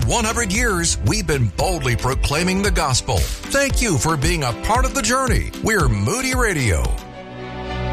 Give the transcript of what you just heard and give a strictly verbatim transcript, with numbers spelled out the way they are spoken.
one hundred years, we've been boldly proclaiming the gospel. Thank you for being a part of the journey. We're Moody Radio.